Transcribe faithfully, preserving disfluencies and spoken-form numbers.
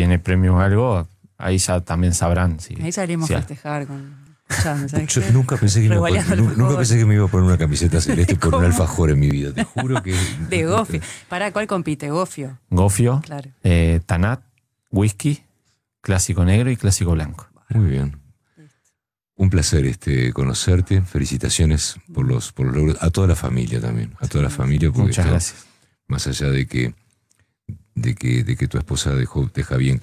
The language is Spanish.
viene premio o algo, ahí ya también sabrán. Si, ahí salimos si a festejar con... Ya, ¿sabes Yo qué? nunca pensé, que me iba a poner, nunca, nunca pensé que me iba a poner una camiseta celeste por un ¿Cómo? alfajor en mi vida. Te juro que... De Gofio. ¿Para cuál compite? Gofio. Gofio, Claro. eh, Tanat, whisky, clásico negro y clásico blanco. Muy bien. Un placer este, conocerte. Felicitaciones por los, por los logros. A toda la familia también. A toda la familia. Porque Muchas esto, gracias. más allá de que, de que, de que tu esposa dejó, deja bien